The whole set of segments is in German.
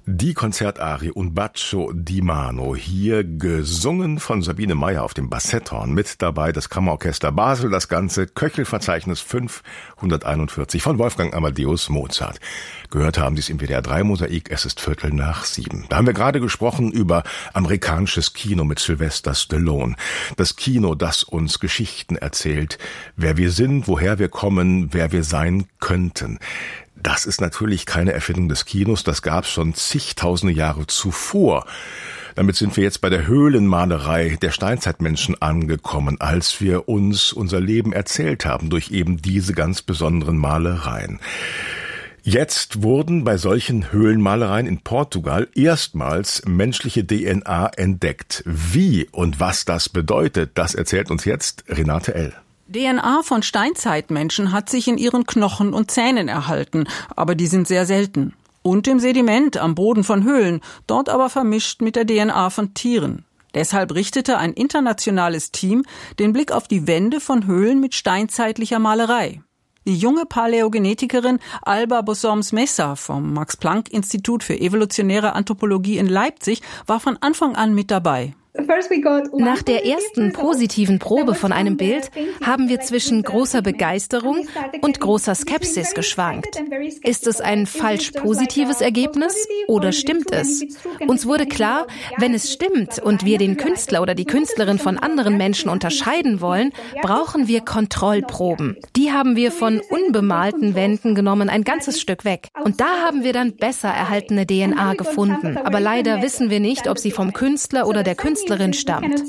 Die Konzertarie Un bacio di mano, hier gesungen von Sabine Meyer auf dem Bassetthorn. Mit dabei das Kammerorchester Basel, das ganze Köchelverzeichnis 541 von Wolfgang Amadeus Mozart. Gehört haben Sie es im WDR 3 Mosaik, es ist 6:15. Da haben wir gerade gesprochen über amerikanisches Kino mit Sylvester Stallone. Das Kino, das uns Geschichten erzählt, wer wir sind, woher wir kommen, wer wir sein könnten. Das ist natürlich keine Erfindung des Kinos, das gab es schon zigtausende Jahre zuvor. Damit sind wir jetzt bei der Höhlenmalerei der Steinzeitmenschen angekommen, als wir uns unser Leben erzählt haben durch eben diese ganz besonderen Malereien. Jetzt wurden bei solchen Höhlenmalereien in Portugal erstmals menschliche DNA entdeckt. Wie und was das bedeutet, das erzählt uns jetzt Renate L. DNA von Steinzeitmenschen hat sich in ihren Knochen und Zähnen erhalten, aber die sind sehr selten. Und im Sediment am Boden von Höhlen, dort aber vermischt mit der DNA von Tieren. Deshalb richtete ein internationales Team den Blick auf die Wände von Höhlen mit steinzeitlicher Malerei. Die junge Paläogenetikerin Alba Bosoms-Messa vom Max-Planck-Institut für evolutionäre Anthropologie in Leipzig war von Anfang an mit dabei. Nach der ersten positiven Probe von einem Bild haben wir zwischen großer Begeisterung und großer Skepsis geschwankt. Ist es ein falsch positives Ergebnis oder stimmt es? Uns wurde klar, wenn es stimmt und wir den Künstler oder die Künstlerin von anderen Menschen unterscheiden wollen, brauchen wir Kontrollproben. Die haben wir von unbemalten Wänden genommen, ein ganzes Stück weg. Und da haben wir dann besser erhaltene DNA gefunden. Aber leider wissen wir nicht, ob sie vom Künstler oder der Künstlerin stammt.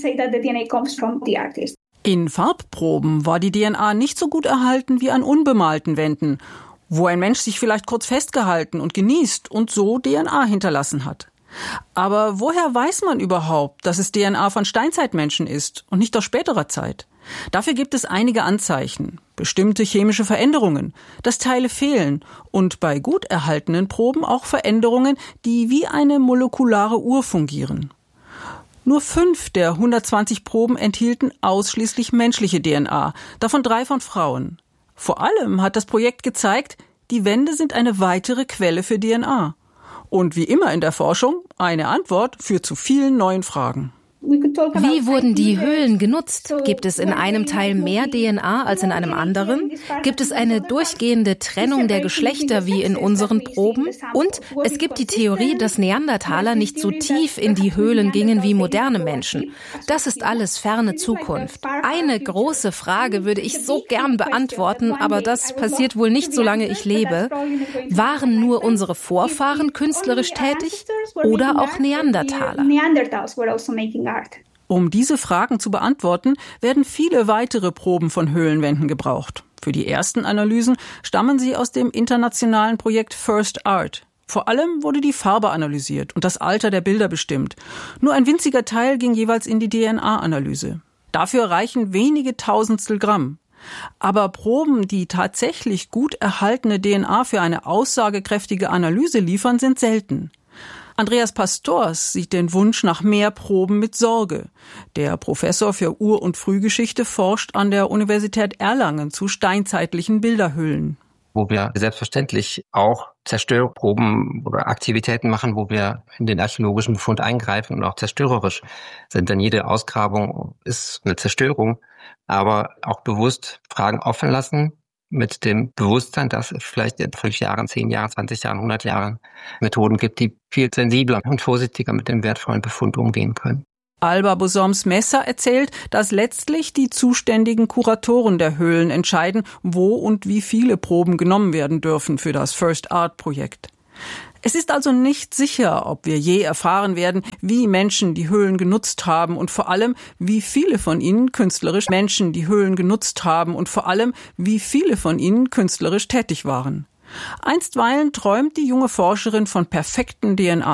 In Farbproben war die DNA nicht so gut erhalten wie an unbemalten Wänden, wo ein Mensch sich vielleicht kurz festgehalten und genießt und so DNA hinterlassen hat. Aber woher weiß man überhaupt, dass es DNA von Steinzeitmenschen ist und nicht aus späterer Zeit? Dafür gibt es einige Anzeichen, bestimmte chemische Veränderungen, dass Teile fehlen und bei gut erhaltenen Proben auch Veränderungen, die wie eine molekulare Uhr fungieren. Nur 5 der 120 Proben enthielten ausschließlich menschliche DNA, davon 3 von Frauen. Vor allem hat das Projekt gezeigt, die Wände sind eine weitere Quelle für DNA. Und wie immer in der Forschung, eine Antwort für zu vielen neuen Fragen. Wie wurden die Höhlen genutzt? Gibt es in einem Teil mehr DNA als in einem anderen? Gibt es eine durchgehende Trennung der Geschlechter wie in unseren Proben? Und es gibt die Theorie, dass Neandertaler nicht so tief in die Höhlen gingen wie moderne Menschen. Das ist alles ferne Zukunft. Eine große Frage würde ich so gern beantworten, aber das passiert wohl nicht, solange ich lebe. Waren nur unsere Vorfahren künstlerisch tätig oder auch Neandertaler? Um diese Fragen zu beantworten, werden viele weitere Proben von Höhlenwänden gebraucht. Für die ersten Analysen stammen sie aus dem internationalen Projekt First Art. Vor allem wurde die Farbe analysiert und das Alter der Bilder bestimmt. Nur ein winziger Teil ging jeweils in die DNA-Analyse. Dafür reichen wenige Tausendstel Gramm. Aber Proben, die tatsächlich gut erhaltene DNA für eine aussagekräftige Analyse liefern, sind selten. Andreas Pastors sieht den Wunsch nach mehr Proben mit Sorge. Der Professor für Ur- und Frühgeschichte forscht an der Universität Erlangen zu steinzeitlichen Bilderhöhlen. Wo wir selbstverständlich auch Zerstörproben oder Aktivitäten machen, wo wir in den archäologischen Befund eingreifen und auch zerstörerisch sind. Denn jede Ausgrabung ist eine Zerstörung, aber auch bewusst Fragen offen lassen, mit dem Bewusstsein, dass es vielleicht in 5 Jahren, 10 Jahren, 20 Jahren, 100 Jahren Methoden gibt, die viel sensibler und vorsichtiger mit dem wertvollen Befund umgehen können. Alba Bosoms-Messa erzählt, dass letztlich die zuständigen Kuratoren der Höhlen entscheiden, wo und wie viele Proben genommen werden dürfen für das First Art-Projekt. Es ist also nicht sicher, ob wir je erfahren werden, wie Menschen die Höhlen genutzt haben und vor allem, wie viele von ihnen künstlerisch tätig waren. Einstweilen träumt die junge Forscherin von perfekten DNA.